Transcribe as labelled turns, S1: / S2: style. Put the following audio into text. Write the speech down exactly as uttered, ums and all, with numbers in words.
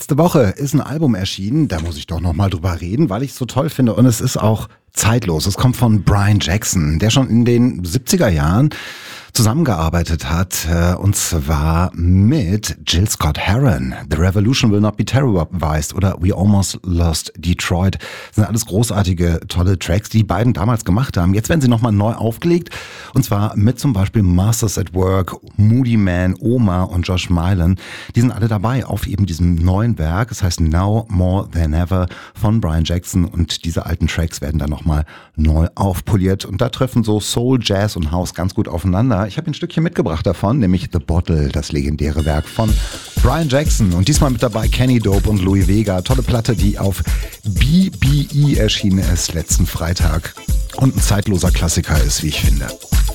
S1: Letzte Woche ist ein Album erschienen, da muss ich doch nochmal drüber reden, weil ich es so toll finde und es ist auch zeitlos. Es kommt von Brian Jackson, der schon in den siebziger Jahren zusammengearbeitet hat, äh, und zwar mit Jill Scott Heron. The Revolution Will Not Be Televised oder We Almost Lost Detroit. Das sind alles großartige, tolle Tracks, die die beiden damals gemacht haben. Jetzt werden sie nochmal neu aufgelegt und zwar mit zum Beispiel Masters at Work, Moody Man, Oma und Josh Mylan. Die sind alle dabei auf eben diesem neuen Werk. Es heißt Now More Than Ever von Brian Jackson und diese alten Tracks werden dann nochmal neu aufpoliert und da treffen so Soul, Jazz und House ganz gut aufeinander. Ich habe ein Stückchen mitgebracht davon, nämlich The Bottle, das legendäre Werk von Brian Jackson. Und diesmal mit dabei Kenny Dope und Louis Vega. Tolle Platte, die auf B B E erschienen ist letzten Freitag. Und ein zeitloser Klassiker ist, wie ich finde.